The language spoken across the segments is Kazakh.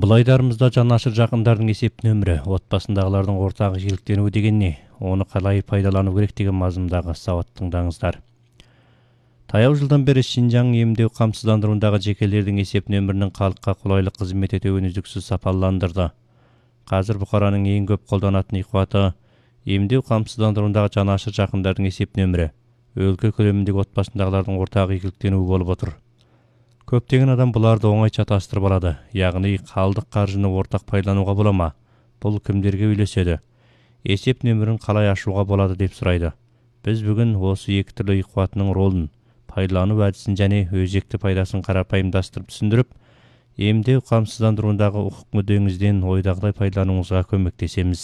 Бұл айдарымызда жанашыр жақындардың есеп нөмірі, отбасындағылардың ортақ игіліктенуі деген не? Оны қалай пайдалану керек деген мазмұндағы сауат тыңдаңыздар. Таяу жылдан бері Шинжаң емдеу қамсыздандыруындағы жекелердің есеп нөмірінің халыққа қолайлы қызмет етуін үздіксіз сапаландырды. Қазір бұқараның ең көп қолданатын иқуаты емдеу қамсыздандыруындағы жанашыр жақындардың есеп нөмірі, өлкө көлеміндегі отбасындағылардың ортақ игіліктенуі болып отыр. Көптеген адам бұларды оңай шатастырып алады, яғни қалдық қаржыны ортақ пайдалануға бола ма? Бұл кімдерге үйлеседі? Есеп нөмірін қалай ашуға болады деп сұрайды. Біз бүгін осы екі түрлі иқуатының ролын, пайдалану әдісін және өзекті пайдасын қарапайымдастырып түсіндіріп, емдеу қамсыздандыруындағы құқық мүддеңізден ойдағыдай пайдалануыңызға көмектесеміз.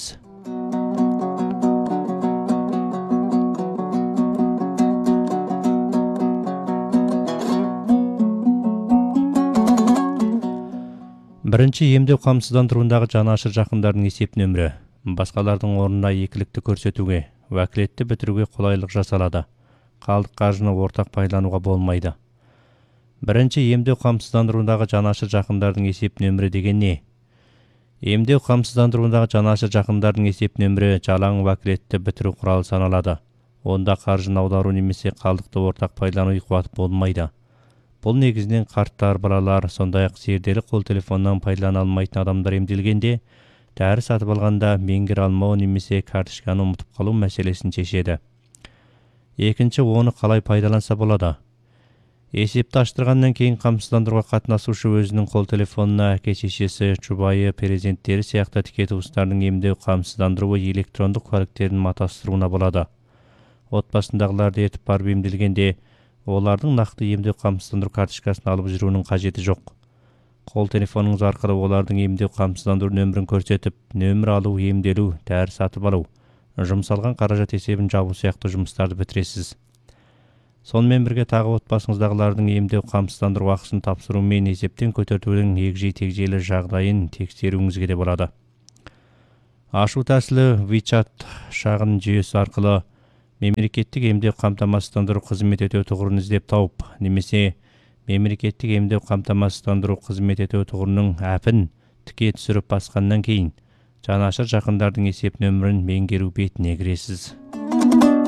Бірінші, емдеу қамсыздандыруындағы жанашыр жақындардың есеп нөмірі. Басқалардың орнына екілікті көрсетуге, уәкілетті бітіруге қолайлық жасалады. Қалдық қаржыны ортақ пайдалануға болмайды. Бірінші, емдеу қамсыздандыруындағы жанашыр жақындардың есеп нөмірі деген не? Емдеу қамсыздандыруындағы жанашыр жақындардың есеп нөмірі жалаң уәкілетті бітіру құралы саналады. Онда қаржыны аудару немесе қалдықты ортақ пайдалану иқуаты болмайды. Бұл негізінен қарттар, балалар, сондай-ақ зерделі қол телефоннан пайдалана алмайтын адамдар емделгенде, дәрі сатып алғанда меңгере алмау немесе карточканы ұмытып қалу мәселесін шешеді. Екінші, оны қалай пайдаланса болады? Есепті аштырғаннан кейін қамсыздандыруға қатынасушы өзінің қол телефонына әке-шешесі, жұбайы, перзенттері сияқты тіке туыстарының емдеу қамсыздандыруы электрондық куәліктерін матастыруына болады. Отбасындағыларды етіп барып емделгенде, олардың нақты емдеу қамсыздандыру карточкасын алып жүруінің қажеті жоқ. Қол телефоныңыз арқылы олардың емдеу қамсыздандыру нөмірін көрсетіп, нөмір алу, емделу, дәрі сатып алу, жұмсалған қаражат есебін жабу сияқты жұмыстарды бітіресіз. Сонымен бірге тағы отбасыңыздағылардың емдеу қамсыздандыру ақысын тапсыру мен есептен көтертудің егжей-тегжейлі жағдайын тексеруіңізге де болады. Ашу тәсілі WeChat шағын жүйесі арқылы мемлекеттік емдеу қамтамасыздандыру қызмет ету тұғырын іздеп тауып, немесе мемлекеттік емдеу қамтамасыздандыру қызмет ету тұғырының әпін тіке түсіріп басқаннан кейін жанашыр жақындардың есеп нөмірін меңгеру бетіне кіресіз.